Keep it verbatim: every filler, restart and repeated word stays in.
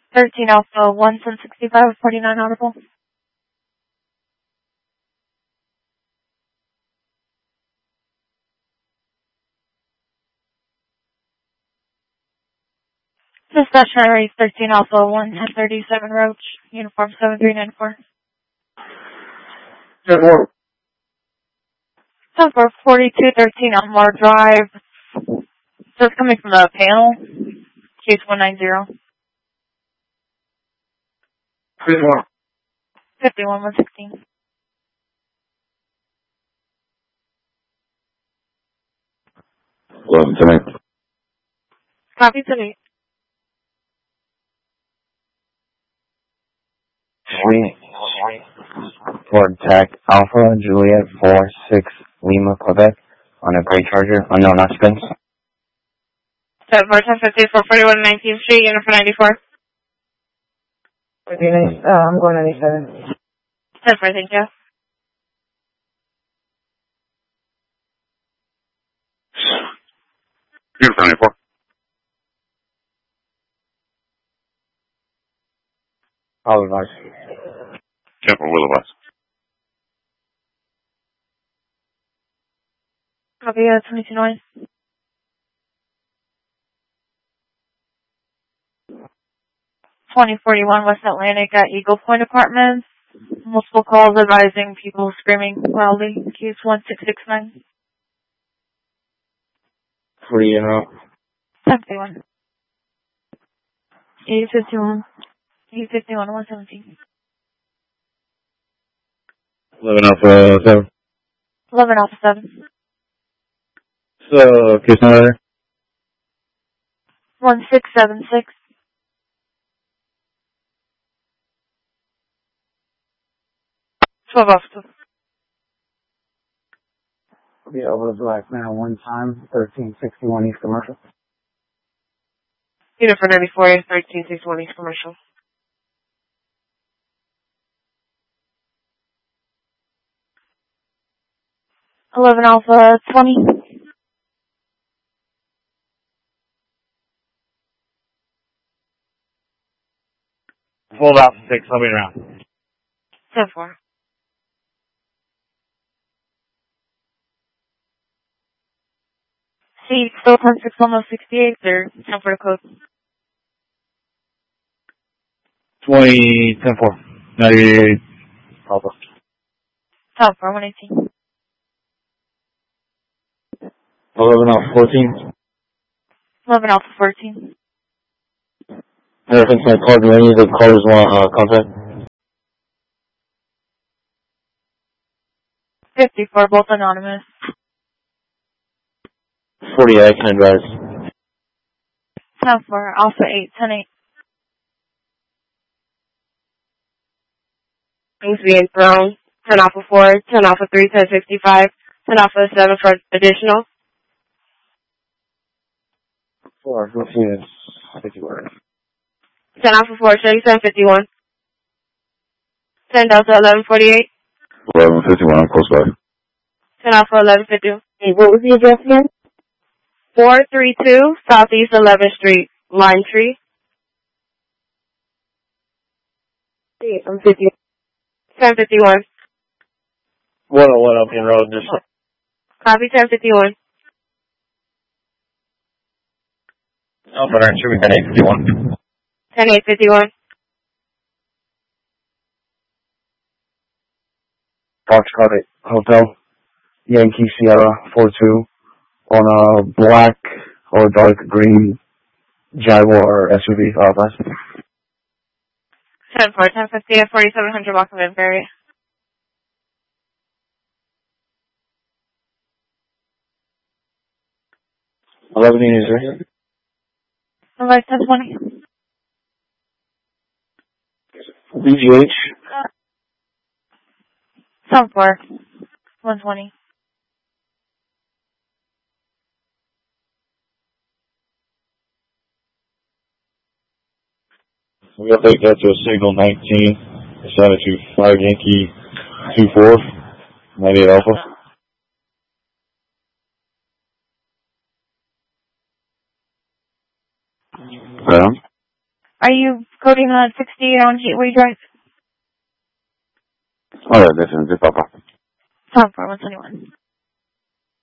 thirteen Alpha one, ten sixty-five, forty-nine audible. This stationary thirteen Alpha one, ten thirty-seven Roach, uniform seven three nine four. ten four. ten four, forty-two thirteen Elmore Drive. So it's coming from the panel. Case one nine zero. fifty-one. fifty-one one sixteen. eleven ten eight. Copy today. Three, Ford Tech Alpha Juliet four six Lima Quebec on a gray Charger, unknown occupants. seven four, ten fifty, four forty-one nineteenth Street, unit for ninety-four. Uh, I'm going ninety-seven. ten four, thank you. Unit for ninety-four. All advice. ten four, will advise. Copy, uh, twenty-two noise. twenty forty-one West Atlantic at Eagle Point Apartments. Multiple calls advising people screaming loudly. Case one six six nine. Three and up. ten fifty-one. eight fifty-one. eight fifty-one, one seventeen. eleven Alpha seven. eleven Alpha seven. So, case number? one six seven six. twelve Alpha. I'll be over to Black now one time, thirteen sixty-one East Commercial. Unit for ninety-four, thirteen sixty-one East Commercial. eleven Alpha twenty. twelve Alpha six, I'll be around. ten four. C, still ten six almost sixty-eight, or ten four code. twenty, ten four. ninety-eight Alpha. ten four, one eighteen. eleven Alpha fourteen. eleven Alpha fourteen. Everything's my card. Do any of the callers want uh, contact? fifty-four, both anonymous. forty, I can advise. ten four, Alpha eight, ten eight. Thanks, V eight Brown. ten Alpha four, ten Alpha three, ten fifty-five. ten Alpha seven for additional. Four, fifteen, fifty-one. ten Alpha four, thirty-seven fifty-one. ten Delta eleven forty-eight. eleven fifty-one, I'm close by. ten Alpha eleven fifty-one. Hey, what was the address again? four thirty-two Southeast eleventh Street, Lime Tree. I'm fifty. ten fifty-one. one oh one Elkin Road, just. Copy ten fifty-one. Alpha nine, should be ten eight fifty-one. ten eight fifty-one. Foxtrot Hotel, Yankee Sierra four two, on a black or dark green Jaguar S U V. Uh, last. ten four, ten fifty at forty-seven hundred Walkerman Ferry. eleven user. Alright, ten twenty. B G H. ten four, one twenty. We update that to a signal nineteen. Assign it to five Yankee two four, ninety-eight Alpha. Right on. Are you coding on sixty-eight on Gateway Drive? Alright, listen, this is Papa. Tom four one twenty-one.